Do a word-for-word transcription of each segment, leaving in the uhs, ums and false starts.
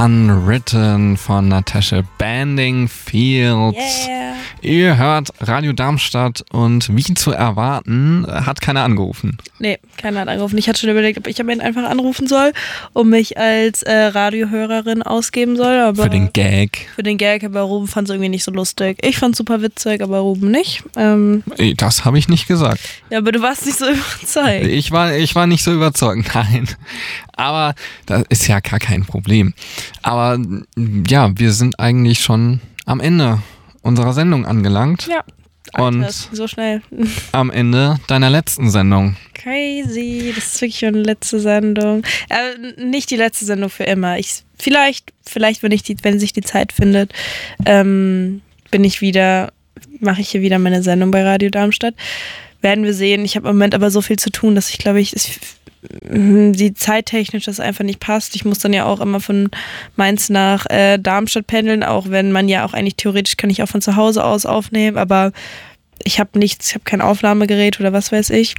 Unwritten von Natasha Bedingfield. Yeah. Ihr hört Radio Darmstadt und wie zu erwarten, hat keiner angerufen. Nee, keiner hat angerufen. Ich hatte schon überlegt, ob ich ihn einfach anrufen soll und mich als äh, Radiohörerin ausgeben soll. Aber für den Gag. Für den Gag, aber Ruben fand es irgendwie nicht so lustig. Ich fand es super witzig, aber Ruben nicht. Ähm, das habe ich nicht gesagt. Ja, aber du warst nicht so überzeugt. Ich war, ich war nicht so überzeugt, nein. Aber das ist ja gar kein Problem. Aber ja, wir sind eigentlich schon am Ende unserer Sendung angelangt. Ja. Alter, und so schnell. Am Ende deiner letzten Sendung. Crazy, das ist wirklich meine letzte Sendung. Äh, nicht die letzte Sendung für immer. Ich, vielleicht, vielleicht, wenn ich die, wenn sich die Zeit findet, ähm, bin ich wieder, mache ich hier wieder meine Sendung bei Radio Darmstadt. Werden wir sehen. Ich habe im Moment aber so viel zu tun, dass ich glaube ich, es, die zeittechnisch das einfach nicht passt. Ich muss dann ja auch immer von Mainz nach äh, Darmstadt pendeln, auch wenn man ja auch eigentlich theoretisch kann ich auch von zu Hause aus aufnehmen, aber ich habe nichts, ich habe kein Aufnahmegerät oder was weiß ich.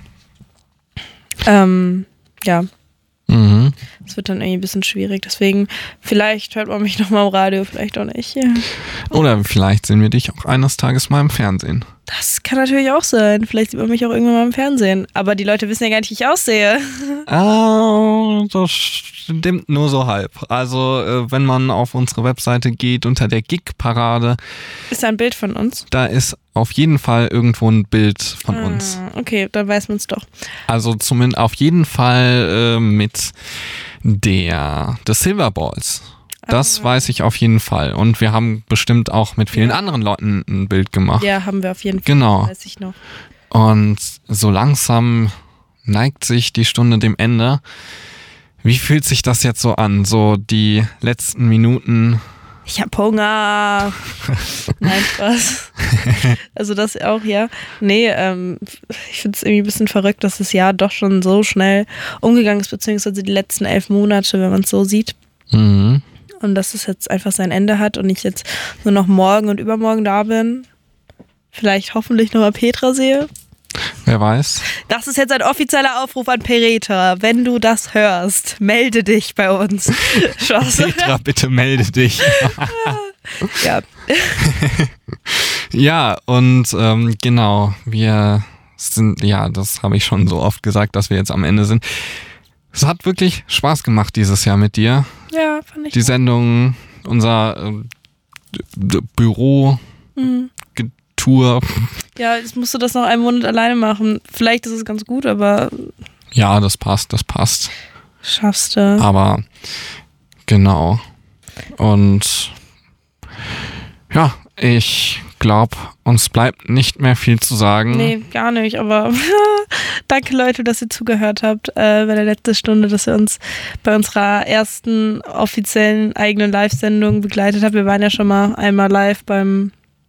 Ähm, ja. Mhm. Das wird dann irgendwie ein bisschen schwierig, deswegen vielleicht hört man mich nochmal im Radio, vielleicht auch nicht. Ja. Oder vielleicht sehen wir dich auch eines Tages mal im Fernsehen. Das kann natürlich auch sein. Vielleicht sieht man mich auch irgendwann mal im Fernsehen. Aber die Leute wissen ja gar nicht, wie ich aussehe. Ah, das stimmt nur so halb. Also, äh, wenn man auf unsere Webseite geht, unter der Gig-Parade. Ist da ein Bild von uns? Da ist auf jeden Fall irgendwo ein Bild von ah, uns. Okay, dann weiß man es doch. Also zumindest auf jeden Fall äh, mit der The Silver Balls. Das ah. weiß ich auf jeden Fall. Und wir haben bestimmt auch mit vielen ja. anderen Leuten ein Bild gemacht. Ja, haben wir auf jeden Fall. Genau. Das weiß ich noch. Und so langsam neigt sich die Stunde dem Ende. Wie fühlt sich das jetzt so an? So die letzten Minuten. Ich hab Hunger. Nein, Spaß. Also das auch, ja. Nee, ähm, ich finde es irgendwie ein bisschen verrückt, dass das Jahr doch schon so schnell umgegangen ist, beziehungsweise die letzten elf Monate, wenn man es so sieht. Mhm. Und dass es jetzt einfach sein Ende hat und ich jetzt nur noch morgen und übermorgen da bin. Vielleicht hoffentlich nochmal Petra sehe. Wer weiß. Das ist jetzt ein offizieller Aufruf an Petra. Wenn du das hörst, melde dich bei uns. Petra, bitte melde dich. Ja. Ja, und ähm, genau, wir sind, ja, das habe ich schon so oft gesagt, dass wir jetzt am Ende sind. Es hat wirklich Spaß gemacht dieses Jahr mit dir. Ja, fand ich. Die Sendung, unser äh, d- Büro, mhm. Tour. Ja, jetzt musst du das noch einen Monat alleine machen. Vielleicht ist es ganz gut, aber... Ja, das passt, das passt. Schaffst du. Aber genau. Und ja, ich glaube, uns bleibt nicht mehr viel zu sagen. Nee, gar nicht, aber danke Leute, dass ihr zugehört habt äh, bei der letzten Stunde, dass ihr uns bei unserer ersten offiziellen eigenen Live-Sendung begleitet habt. Wir waren ja schon mal einmal live beim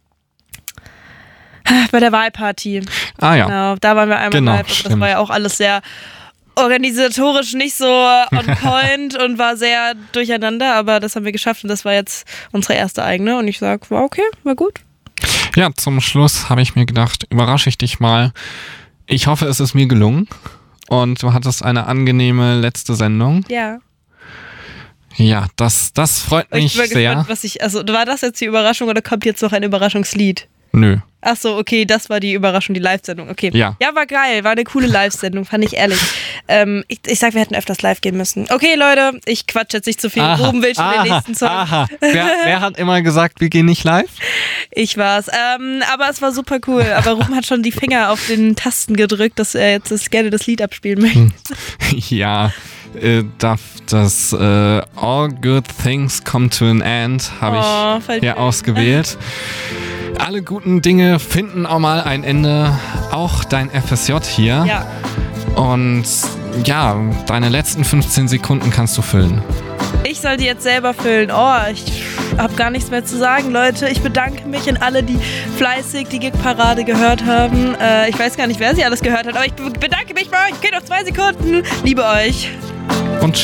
bei der Wahlparty. Ah ja. Genau, da waren wir einmal genau, live. Das war ja auch alles sehr organisatorisch nicht so on point und war sehr durcheinander, aber das haben wir geschafft und das war jetzt unsere erste eigene und ich sag, war okay, war gut. Ja, zum Schluss habe ich mir gedacht, überrasche ich dich mal. Ich hoffe, es ist mir gelungen und du hattest eine angenehme letzte Sendung. Ja. Ja, das, das freut mich ich bin sehr. Gespannt, was ich, also war das jetzt die Überraschung oder kommt jetzt noch ein Überraschungslied? Nö. Ach so, okay, das war die Überraschung, die Live-Sendung, okay. Ja. Ja, war geil, war eine coole Live-Sendung, fand ich ehrlich. Ähm, ich, ich sag, wir hätten öfters live gehen müssen. Okay, Leute, ich quatsch jetzt nicht zu viel. Aha, Ruben will schon aha, den nächsten Song. Aha. Wer, wer hat immer gesagt, wir gehen nicht live? Ich war's. Ähm, aber es war super cool. Aber Ruben hat schon die Finger auf den Tasten gedrückt, dass er jetzt das, gerne das Lied abspielen möchte. Ja, äh, das, das äh, All Good Things Come to an End habe oh, ich hier ausgewählt. Alle guten Dinge finden auch mal ein Ende. Auch dein F S J hier. Ja. Und ja, deine letzten fünfzehn Sekunden kannst du füllen. Ich soll die jetzt selber füllen. Oh, ich habe gar nichts mehr zu sagen, Leute. Ich bedanke mich an alle, die fleißig die Gig-Parade gehört haben. Äh, ich weiß gar nicht, wer sie alles gehört hat, aber ich bedanke mich bei euch. Okay, noch zwei Sekunden. Liebe euch.